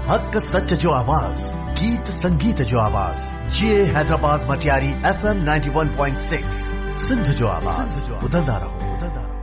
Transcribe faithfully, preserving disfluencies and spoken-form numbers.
हक सच जो आवाज, गीत संगीत जो आवाज, ये Hyderabad Matiari F M ninety one point six Sindh जो आवाज, बुलंदा रहो, बुलंदा रहो।